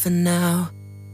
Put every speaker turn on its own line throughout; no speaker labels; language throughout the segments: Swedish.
for now.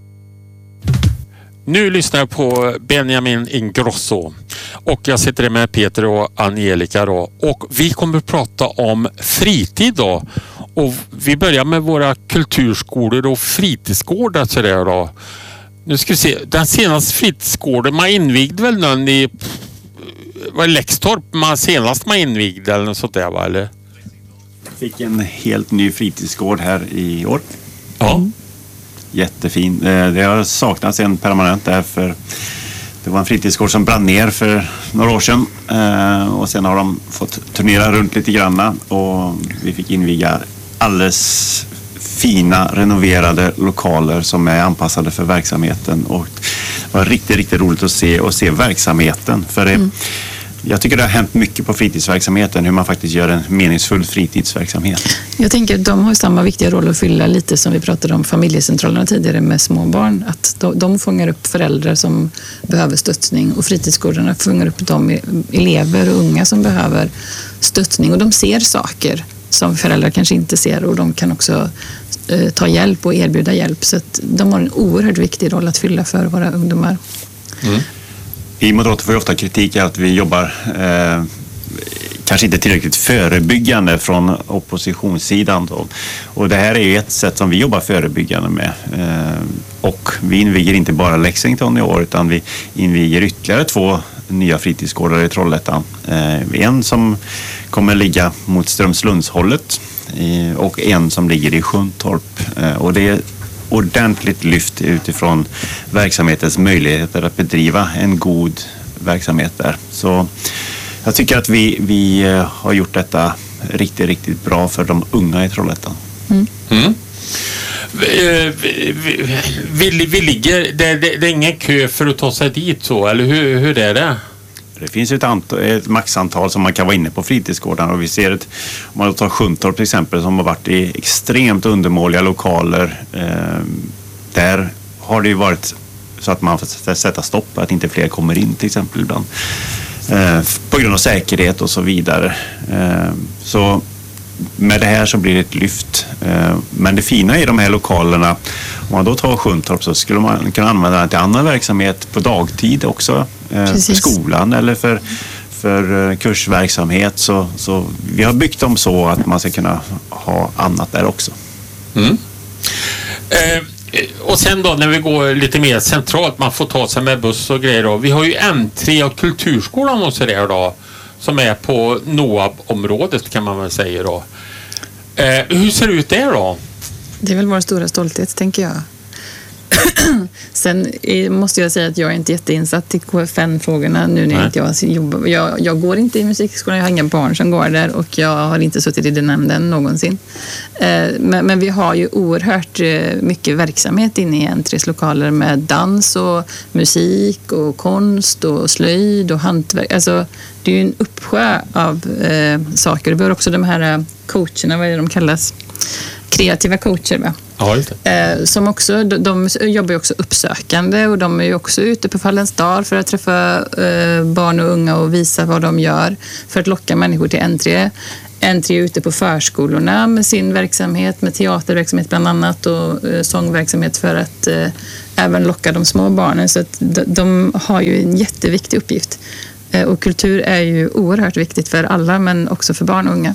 Nu lyssnar jag på Benjamin Ingrosso och jag sitter här med Peter och Angelica då, och vi kommer att prata om fritid då, och vi börjar med våra kulturskolor och fritidsgårdar så där då. Nu ska vi se, den senaste fritidsgården man invigde väl någon i Läxtorp, senast man invigde eller något sånt där, va, eller?
Fick en helt ny fritidsgård här i år.
Ja.
Jättefin. Det har saknats en permanent där, för det var en fritidsgård som brann ner för några år sedan. Och sen har de fått turnera runt lite granna och vi fick inviga alldeles fina renoverade lokaler som är anpassade för verksamheten, och det var riktigt roligt att se verksamheten, för jag tycker det har hänt mycket på fritidsverksamheten, hur man faktiskt gör en meningsfull fritidsverksamhet.
Jag tänker att de har samma viktiga roll att fylla, lite som vi pratade om familjecentralerna tidigare med små barn. Att de fångar upp föräldrar som behöver stöttning, och fritidsgårdarna fångar upp de elever och unga som behöver stöttning. Och de ser saker som föräldrar kanske inte ser, och de kan också ta hjälp och erbjuda hjälp. Så att de har en oerhört viktig roll att fylla för våra ungdomar.
Mm. Vi moderater får ju ofta kritik att vi jobbar kanske inte tillräckligt förebyggande från oppositionssidan då. Och det här är ju ett sätt som vi jobbar förebyggande med. Och vi inviger inte bara Lexington i år, utan vi inviger ytterligare 2 nya fritidsgårdar i Trollhättan. En som kommer ligga mot Strömslundshållet och en som ligger i Sjuntorp. Och det är ordentligt lyft utifrån verksamhetens möjligheter att bedriva en god verksamhet där. Så jag tycker att vi har gjort detta riktigt bra för de unga i Trollhättan.
Vi ligger, det är ingen kö för att ta sig dit så, eller hur är det?
Det finns ett maxantal som man kan vara inne på fritidsgården, och vi ser om man tar Sjuntorp till exempel, som har varit i extremt undermåliga lokaler. Där har det ju varit så att man får sätta stopp, att inte fler kommer in till exempel ibland. På grund av säkerhet och så vidare. Så med det här så blir det ett lyft. Men det fina i de här lokalerna, om man då tar Sjuntorp, så skulle man kunna använda den till annan verksamhet på dagtid också. För skolan eller för kursverksamhet. Så vi har byggt dem så att man ska kunna ha annat där också.
Och sen då när vi går lite mer centralt, man får ta sig med buss och grejer då. Vi har ju N3 och Kulturskolan och så där då, som är på NOAB-området kan man väl säga då. Hur ser det ut där då?
Det är väl vår stora stolthet, tänker jag. Sen måste jag säga att jag är inte jätteinsatt i KFN-frågorna nu när inte jag jobbar. Jag går inte i musikskolan, jag har inga barn som går där, och jag har inte suttit i den nämnden någonsin. Men vi har ju oerhört mycket verksamhet inne i N3s lokaler med dans och musik och konst och slöjd och hantverk. Alltså det är ju en uppsjö av saker. Vi har också de här coacherna, vad är det de kallas? Kreativa coacher, va?
Ja,
som också, de jobbar ju också uppsökande, och de är ju också ute på Fallens dag för att träffa barn och unga och visa vad de gör för att locka människor till N3. N3 är ute på förskolorna med sin verksamhet, med teaterverksamhet bland annat, och sångverksamhet för att även locka de små barnen. Så att de har ju en jätteviktig uppgift. Och kultur är ju oerhört viktigt för alla, men också för barn och unga.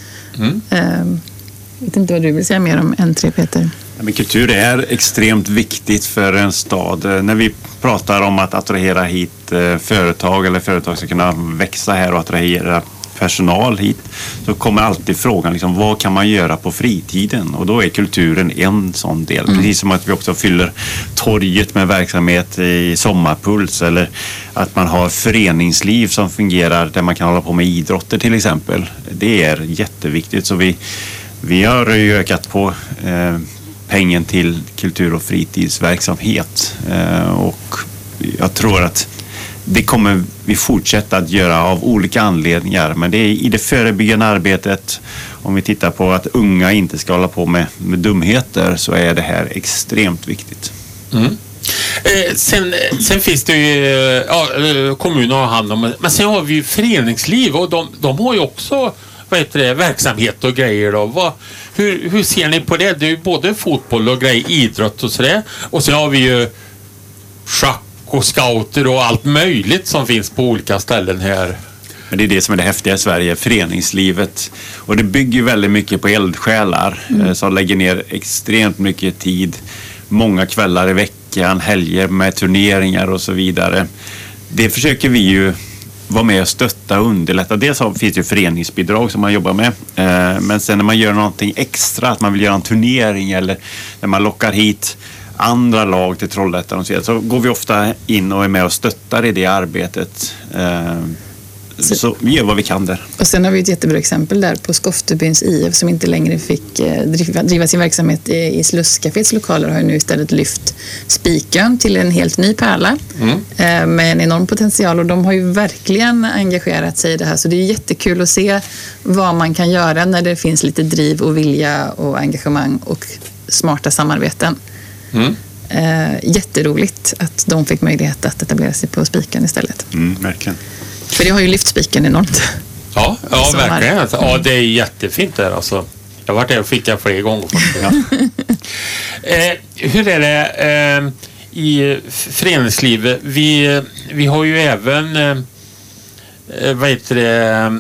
Jag vet inte vad du vill säga mer om N3, Peter.
Men kultur är extremt viktigt för en stad. När vi pratar om att attrahera hit företag, eller företag ska kunna växa här och attrahera personal hit, så kommer alltid frågan liksom, vad kan man göra på fritiden? Och då är kulturen en sån del. Precis som att vi också fyller torget med verksamhet i Sommarpuls, eller att man har föreningsliv som fungerar där man kan hålla på med idrotter till exempel. Det är jätteviktigt, så vi har ju ökat på pengen till kultur- och fritidsverksamhet, och jag tror att det kommer vi fortsätta att göra av olika anledningar, men det är i det förebyggande arbetet. Om vi tittar på att unga inte ska hålla på med dumheter, så är det här extremt viktigt.
Sen finns det ju kommunen har hand om, men sen har vi ju föreningsliv, och de har ju också verksamhet och grejer då. hur ser ni på det? Det är ju både fotboll och idrott och sådär. Och sen har vi ju schack och scouter och allt möjligt som finns på olika ställen här.
Men det är det som är det häftiga i Sverige, föreningslivet. Och det bygger väldigt mycket på eldsjälar som lägger ner extremt mycket tid. Många kvällar i veckan, helger med turneringar och så vidare. Det försöker vi ju vara med och stötta och underlätta. Dels finns det ju föreningsbidrag som man jobbar med. Men sen när man gör någonting extra, att man vill göra en turnering eller när man lockar hit andra lag till Trollhättan och så går vi ofta in och är med och stöttar i det arbetet. Så vi gör vad vi kan där.
Och sen har vi ett jättebra exempel där på Skoftebyns IF som inte längre fick driva sin verksamhet i Slusscafés lokaler, har ju nu istället lyft Spikön till en helt ny pärla med en enorm potential, och de har ju verkligen engagerat sig i det här, så det är jättekul att se vad man kan göra när det finns lite driv och vilja och engagemang och smarta samarbeten. Jätteroligt att de fick möjlighet att etablera sig på Spikön istället.
Verkligen.
För det har ju lyft Spiken enormt.
Ja, verkligen. Ja, det är jättefint där alltså. Jag har varit där och fickat flera gånger. Ja. Hur är det i föreningslivet? Vi har ju även vad heter det?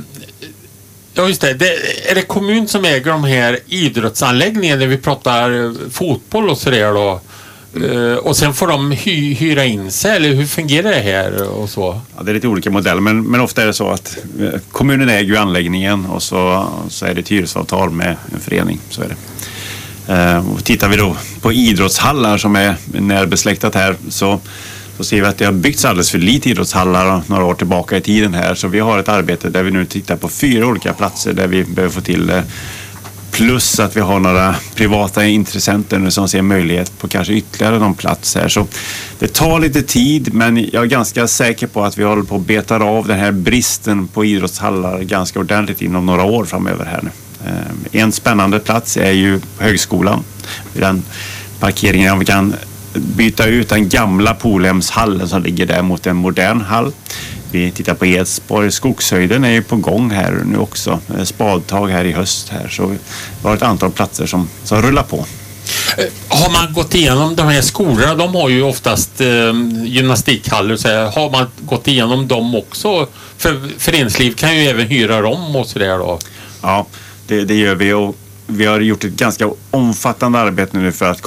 Ja, just det. Är det kommun som äger de här idrottsanläggningarna när vi pratar fotboll och sådär då? Och sen får de hyra in sig, eller hur fungerar det här och så? Ja,
det är lite olika modeller, men ofta är det så att kommunen äger ju anläggningen och så är det ett hyresavtal med en förening, så är det. Och tittar vi då på idrottshallar som är närbesläktat här, så ser vi att det har byggts alldeles för lite idrottshallar några år tillbaka i tiden här, så vi har ett arbete där vi nu tittar på 4 olika platser där vi behöver få till plus att vi har några privata intressenter nu som ser möjlighet på kanske ytterligare någon plats här. Så det tar lite tid, men jag är ganska säker på att vi håller på att beta av den här bristen på idrottshallar ganska ordentligt inom några år framöver här nu. En spännande plats är ju högskolan. Den parkeringen, vi kan byta ut den gamla Polhemshallen som ligger där mot en modern hall. Vi tittar på Edsborg. Skogshöjden är ju på gång här nu också. Spadtag här i höst här. Så vi har ett antal platser som rullar på.
Har man gått igenom de här skolorna? De har ju oftast gymnastikhallar. Så har man gått igenom dem också? För föreningsliv kan ju även hyra dem och sådär då.
Ja, det gör vi, och vi har gjort ett ganska omfattande arbete nu för att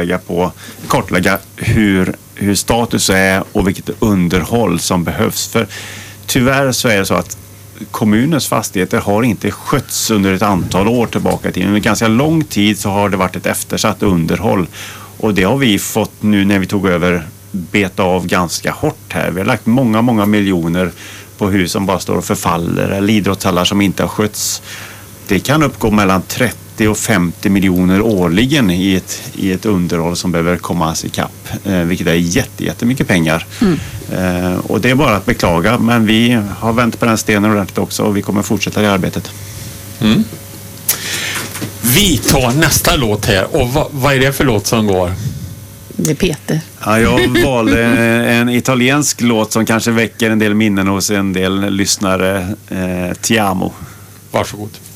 kartlägga hur status är och vilket underhåll som behövs. För tyvärr så är det så att kommunens fastigheter har inte skötts under ett antal år tillbaka till. Under ganska lång tid så har det varit ett eftersatt underhåll, och det har vi fått nu när vi tog över beta av ganska hårt här. Vi har lagt många miljoner på hus som bara står och förfaller, eller idrottshallar som inte har skötts. Det kan uppgå mellan 30 och 50 miljoner årligen i ett underhåll som behöver komma i kapp, vilket är jättemycket pengar. Och det är bara att beklaga, men vi har vänt på den stenen ordentligt också, och vi kommer fortsätta det arbetet.
Vi tar nästa låt här, och vad är det för låt som går?
Det är Peter.
Ja, jag valde en italiensk låt som kanske väcker en del minnen hos en del lyssnare. Ti amo.
Varsågod.